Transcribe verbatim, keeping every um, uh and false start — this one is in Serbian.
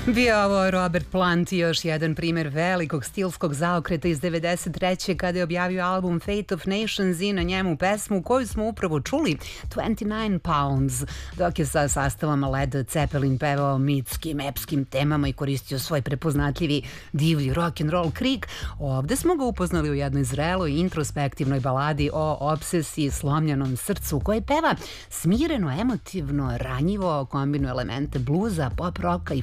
Bio ovo Robert Plant i još jedan primjer velikog stilskog zaokreta iz devedeset treće kada je objavio album Fate of Nations i na njemu pesmu koju smo upravo čuli, dvadeset devet pounds, dok je sa sastavom Led Zeppelin pevao mitskim, epskim temama i koristio svoj prepoznatljivi divlji rock'n'roll krik. Ovde smo ga upoznali u jednoj zreloj introspektivnoj baladi o obsesiji, slomljenom srcu, koji peva smireno, emotivno, ranjivo, kombinuje elemente bluza, pop roka i